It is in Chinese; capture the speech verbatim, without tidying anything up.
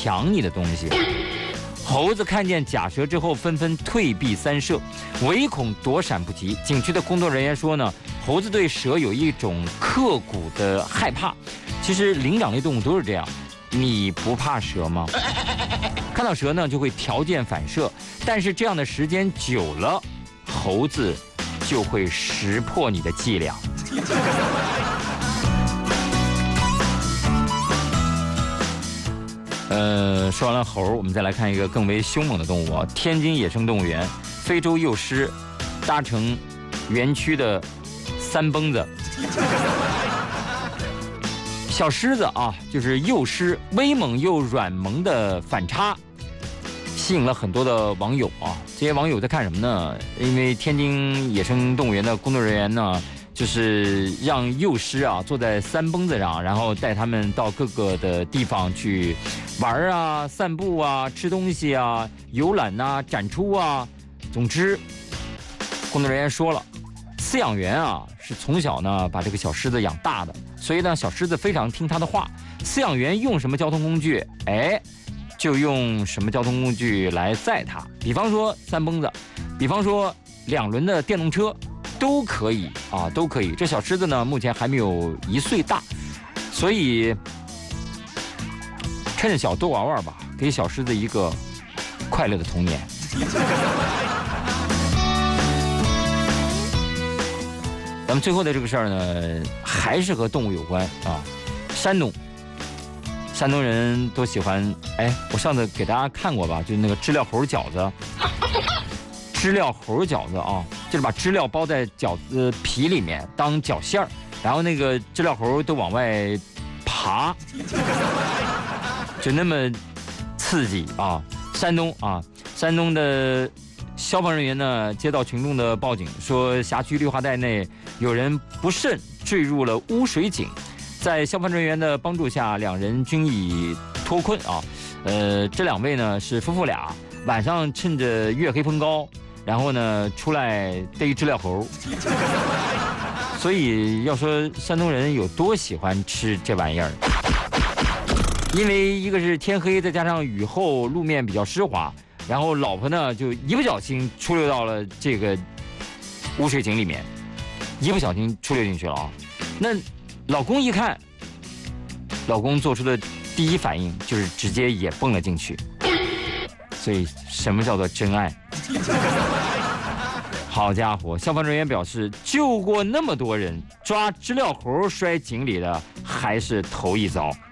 抢你的东西。猴子看见假蛇之后，纷纷退避三舍，唯恐躲闪不及。景区的工作人员说呢，猴子对蛇有一种刻骨的害怕。其实灵长类动物都是这样，你不怕蛇吗？看到蛇呢，就会条件反射，但是这样的时间久了，猴子就会识破你的伎俩。呃，说完了猴，我们再来看一个更为凶猛的动物啊！天津野生动物园，非洲幼狮搭乘园区的三蹦子。小狮子啊，就是幼狮，威猛又软萌的反差，吸引了很多的网友啊。这些网友在看什么呢？因为天津野生动物园的工作人员呢，就是让幼狮啊坐在三蹦子上，然后带他们到各个的地方去玩啊、散步啊、吃东西啊、游览啊、展出啊。总之，工作人员说了，饲养员啊是从小呢把这个小狮子养大的，所以呢小狮子非常听他的话。饲养员用什么交通工具，哎，就用什么交通工具来载它。比方说三蹦子，比方说两轮的电动车。都可以啊，都可以。这小狮子呢，目前还没有一岁大，所以趁着小多玩玩吧，给小狮子一个快乐的童年。咱们最后的这个事儿呢，还是和动物有关啊。山东，山东人都喜欢，哎，我上次给大家看过吧，就是那个知了猴饺子。知了猴饺子啊，就是把知了包在饺子皮里面当饺馅儿，然后那个知了猴都往外爬，就那么刺激啊！山东啊，山东的消防人员呢接到群众的报警，说辖区绿化带内有人不慎坠入了污水井，在消防人员的帮助下，两人均已脱困啊。呃，这两位呢是夫妇俩，晚上趁着月黑风高。然后呢，出来逮知了猴，所以要说山东人有多喜欢吃这玩意儿，因为一个是天黑，再加上雨后路面比较湿滑，然后老婆呢就一不小心出溜到了这个污水井里面，一不小心出溜进去了啊。那老公一看，老公做出的第一反应就是直接也蹦了进去。所以什么叫做真爱？好家伙，消防人员表示，救过那么多人，抓知了猴摔井里的还是头一遭。